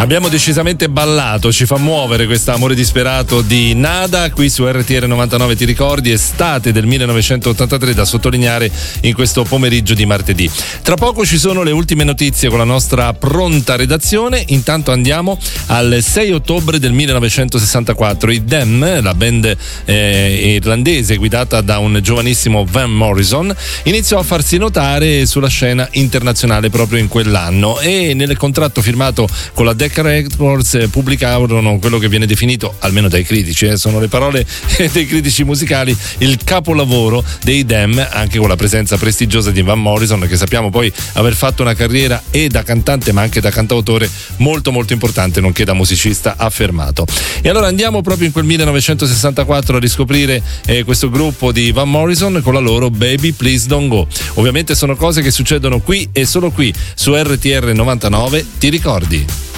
Abbiamo decisamente ballato, ci fa muovere questo Amore disperato di Nada qui su RTR 99, ti ricordi, estate del 1983, da sottolineare in questo pomeriggio di martedì. Tra poco ci sono le ultime notizie con la nostra pronta redazione, intanto andiamo al 6 ottobre del 1964. I Them, la band irlandese guidata da un giovanissimo Van Morrison, iniziò a farsi notare sulla scena internazionale proprio in quell'anno e nel contratto firmato con la Decca Records pubblicarono quello che viene definito, almeno dai critici, sono le parole dei critici musicali, il capolavoro dei Them, anche con la presenza prestigiosa di Van Morrison, che sappiamo poi aver fatto una carriera e da cantante ma anche da cantautore molto molto importante, nonché da musicista affermato. E allora andiamo proprio in quel 1964 a riscoprire questo gruppo di Van Morrison con la loro Baby Please Don't Go. Ovviamente sono cose che succedono qui e solo qui su RTR 99, ti ricordi?